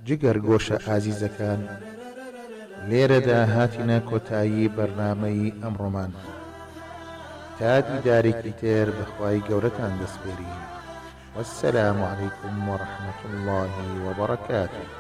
جگەر گۆشە ئازیزەکان، لێرەدا هاتینە کۆتایی بەرنامەی ئەمڕۆمان. تا دیدارێکی تر بەخوای گەورەتان دەسپێرین. والسلام عليكم ورحمة الله وبركاته.